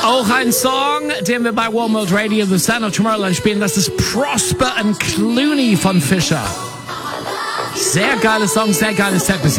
Auch ein Song, den wir bei One World Radio The Sound of Tomorrowland spielen, das ist Prosper and Clooney von Fisher. Sehr geiles Song, sehr geiles Set bis